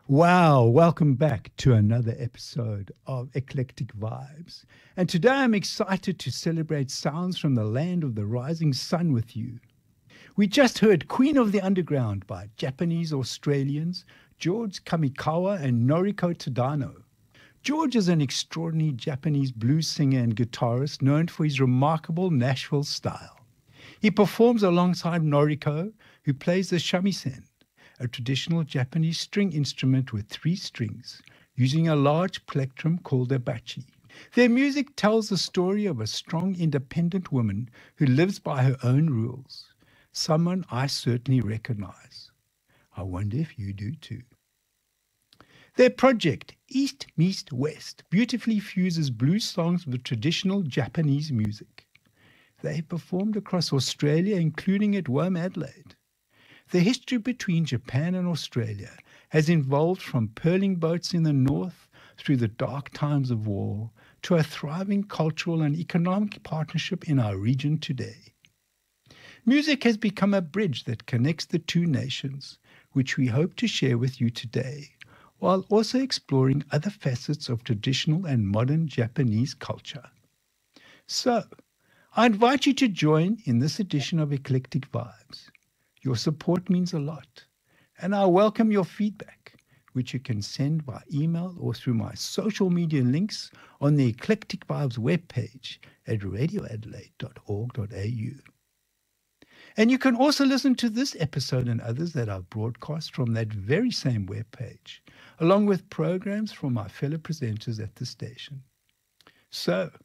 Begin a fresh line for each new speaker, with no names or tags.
Wow, welcome back to another episode of Eclectic Vibes. And today I'm excited to celebrate sounds from the land of the rising sun with you. We just heard Queen of the Underground by Japanese Australians George Kamikawa and Noriko Tadano. George is an extraordinary Japanese blues singer and guitarist known for his remarkable Nashville style. He performs alongside Noriko, who plays the shamisen, a traditional Japanese string instrument with three strings, using a large plectrum called a bachi. Their music tells the story of a strong, independent woman who lives by her own rules, someone I certainly recognize. I wonder if you do too. Their project, East Meets West, beautifully fuses blues songs with traditional Japanese music. They performed across Australia, including at WOMADelaide. The history between Japan and Australia has evolved from pearling boats in the north through the dark times of war to a thriving cultural and economic partnership in our region today. Music has become a bridge that connects the two nations, which we hope to share with you today, while also exploring other facets of traditional and modern Japanese culture. So, I invite you to join in this edition of Eclectic Vibes. Your support means a lot, and I welcome your feedback, which you can send by email or through my social media links on the Eclectic Vibes webpage at radioadelaide.org.au. And you can also listen to this episode and others that I've broadcast from that very same webpage, along with programs from my fellow presenters at the station. So,